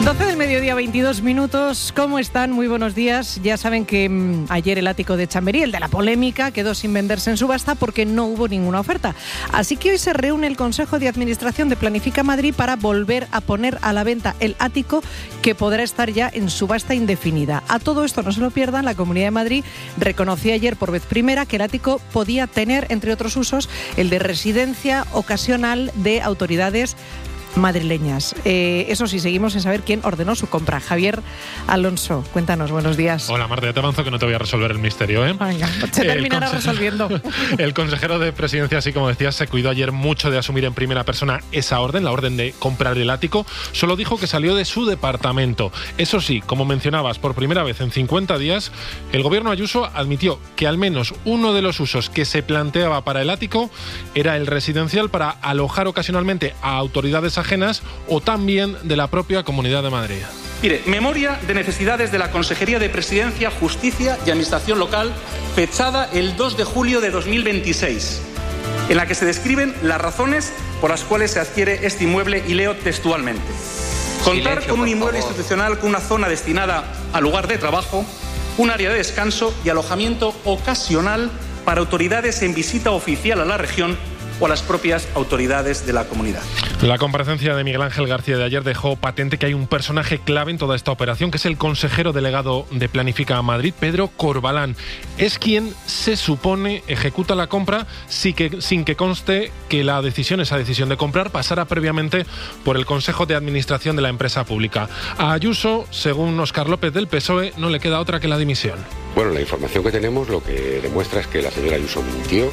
12 del mediodía, 22 minutos. ¿Cómo están? Muy buenos días. Ya saben que ayer el ático de Chamberí, el de la polémica, quedó sin venderse en subasta porque no hubo ninguna oferta. Así que hoy se reúne el Consejo de Administración de Planifica Madrid para volver a poner a la venta el ático, que podrá estar ya en subasta indefinida. A todo esto, no se lo pierdan, la Comunidad de Madrid reconoció ayer por vez primera que el ático podía tener, entre otros usos, el de residencia ocasional de autoridades madrileñas. Eso sí, seguimos sin saber quién ordenó su compra. Javier Alonso, cuéntanos, buenos días. Hola Marta, ya te avanzo que no te voy a resolver el misterio, ¿eh? Venga, se terminará resolviendo. El consejero de Presidencia, así como decías, se cuidó ayer mucho de asumir en primera persona esa orden, la orden de comprar el ático. Solo dijo que salió de su departamento. Eso sí, como mencionabas, por primera vez en 50 días, el gobierno Ayuso admitió que al menos uno de los usos que se planteaba para el ático era el residencial para alojar ocasionalmente a autoridades ajenas o también de la propia Comunidad de Madrid. Mire, memoria de necesidades de la Consejería de Presidencia, Justicia y Administración Local, fechada el 2 de julio de 2026, en la que se describen las razones por las cuales se adquiere este inmueble, y leo textualmente. Contar con un inmueble institucional con una zona destinada al lugar de trabajo, un área de descanso y alojamiento ocasional para autoridades en visita oficial a la región o a las propias autoridades de la comunidad. La comparecencia de Miguel Ángel García de ayer dejó patente que hay un personaje clave en toda esta operación, que es el consejero delegado de Planifica Madrid, Pedro Corbalán. Es quien se supone ejecuta la compra sin que conste que esa decisión de comprar pasara previamente por el Consejo de Administración de la empresa pública. A Ayuso, según Óscar López del PSOE, no le queda otra que la dimisión. Bueno, la información que tenemos lo que demuestra es que la señora Ayuso mintió,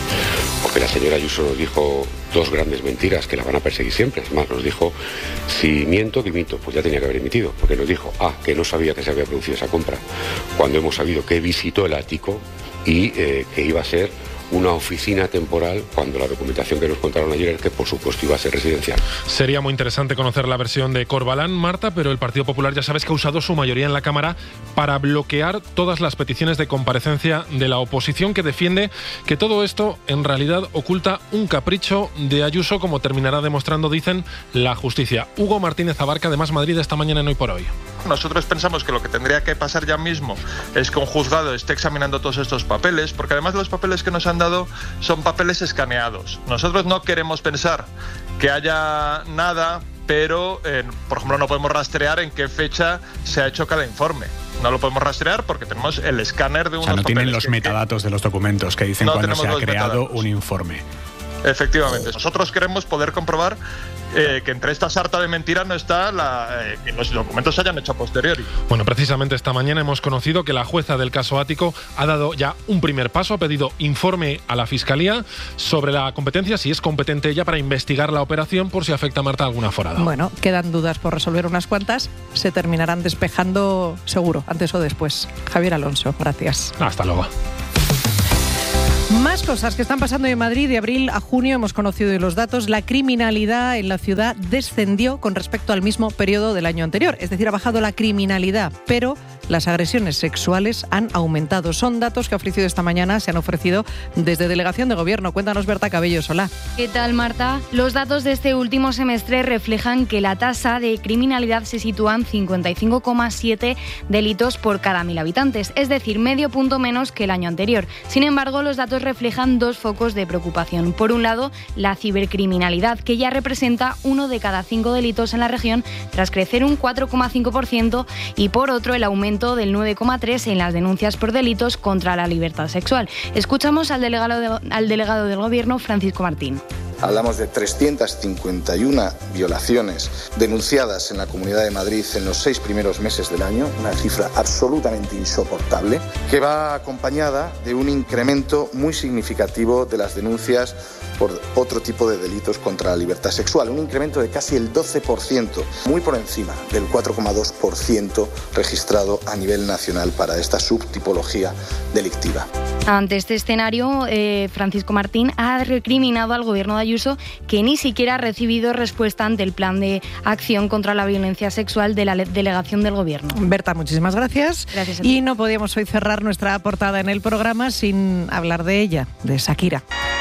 porque la señora Ayuso nos dijo dos grandes mentiras que la van a perseguir siempre. Es más, nos dijo, si miento, dimito. Pues ya tenía que haber dimitido, porque nos dijo, que no sabía que se había producido esa compra, cuando hemos sabido que visitó el ático y que iba a ser una oficina temporal, cuando la documentación que nos contaron ayer es que por supuesto iba a ser residencial. Sería muy interesante conocer la versión de Corbalán, Marta, pero el Partido Popular ya sabes que ha usado su mayoría en la Cámara para bloquear todas las peticiones de comparecencia de la oposición, que defiende que todo esto en realidad oculta un capricho de Ayuso, como terminará demostrando, dicen, la justicia. Hugo Martínez Abarca, de Más Madrid, esta mañana en Hoy por Hoy. Nosotros pensamos que lo que tendría que pasar ya mismo es que un juzgado esté examinando todos estos papeles, porque además los papeles que nos han dado son papeles escaneados. Nosotros no queremos pensar que haya nada, pero, por ejemplo, no podemos rastrear en qué fecha se ha hecho cada informe. No lo podemos rastrear porque tenemos el escáner de unos papeles. O sea, no tienen los metadatos de los documentos que dicen cuando se ha creado un informe. Efectivamente. Nosotros queremos poder comprobar que entre esta sarta de mentiras no está que los documentos se hayan hecho a posteriori. Bueno, precisamente esta mañana hemos conocido que la jueza del caso ático ha dado ya un primer paso, ha pedido informe a la Fiscalía sobre la competencia, si es competente ella para investigar la operación por si afecta a Marta alguna forada. Bueno, quedan dudas por resolver unas cuantas, se terminarán despejando seguro, antes o después. Javier Alonso, gracias. Hasta luego. Más cosas que están pasando en Madrid. De abril a junio hemos conocido hoy los datos. La criminalidad en la ciudad descendió con respecto al mismo periodo del año anterior. Es decir, ha bajado la criminalidad, pero las agresiones sexuales han aumentado. Son datos que ha ofrecido esta mañana, se han ofrecido desde Delegación de Gobierno. Cuéntanos, Berta Cabellos. Hola. ¿Qué tal, Marta? Los datos de este último semestre reflejan que la tasa de criminalidad se sitúa en 55,7 delitos por cada 1.000 habitantes, es decir, medio punto menos que el año anterior. Sin embargo, los datos reflejan dos focos de preocupación. Por un lado, la cibercriminalidad, que ya representa 1 de cada 5 delitos en la región, tras crecer un 4,5%, y por otro, el aumento del 9,3% en las denuncias por delitos contra la libertad sexual. Escuchamos al delegado del Gobierno, Francisco Martín. Hablamos de 351 violaciones denunciadas en la Comunidad de Madrid en los 6 primeros meses del año, una cifra absolutamente insoportable, que va acompañada de un incremento muy significativo de las denuncias por otro tipo de delitos contra la libertad sexual, un incremento de casi el 12%, muy por encima del 4,2% registrado a nivel nacional para esta subtipología delictiva. Ante este escenario, Francisco Martín ha recriminado al Gobierno de Ayuso que ni siquiera ha recibido respuesta ante el plan de acción contra la violencia sexual de la delegación del Gobierno. Berta, muchísimas gracias. Gracias a ti. Y no podíamos hoy cerrar nuestra portada en el programa sin hablar de ella, de Shakira.